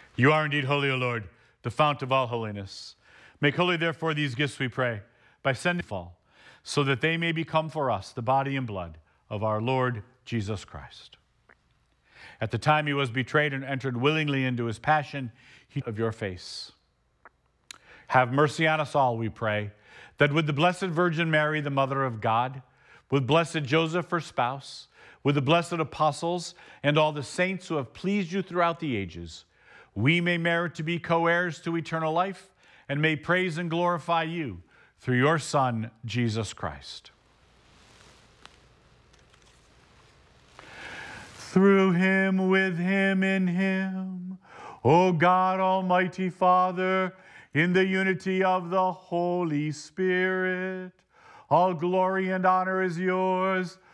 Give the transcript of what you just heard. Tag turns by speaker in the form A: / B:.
A: You are indeed holy, O Lord, the fount of all holiness. Make holy, therefore, these gifts, we pray, by sending fall, so that they may become for us the body and blood of our Lord Jesus Christ. At the time he was betrayed and entered willingly into his passion, he of your face. Have mercy on us all, we pray, that with the Blessed Virgin Mary, the Mother of God, with blessed Joseph, her spouse, with the blessed apostles, and all the saints who have pleased you throughout the ages, we may merit to be co-heirs to eternal life and may praise and glorify you through your Son, Jesus Christ. Through him, with him, in him, O God, Almighty Father, in the unity of the Holy Spirit, all glory and honor is yours